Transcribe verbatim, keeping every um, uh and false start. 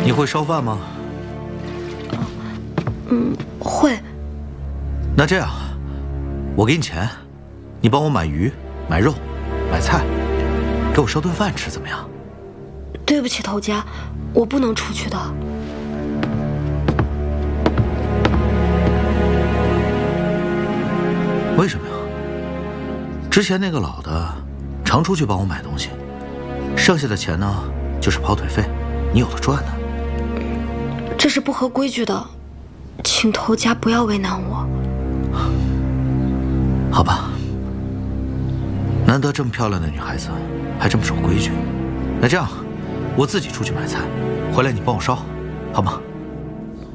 你会烧饭吗？ 嗯，会。 那这样，我给你钱，你帮我买鱼、买肉、买菜，给我烧顿饭吃，怎么样？ 对不起，头家，我不能出去的。 为什么呀？之前那个老的常出去帮我买东西，剩下的钱呢就是跑腿费，你有的赚呢。 这是不合规矩的，请头家不要为难我。 好吧，难得这么漂亮的女孩子还这么守规矩，那这样，我自己出去买菜，回来你帮我烧，好吗？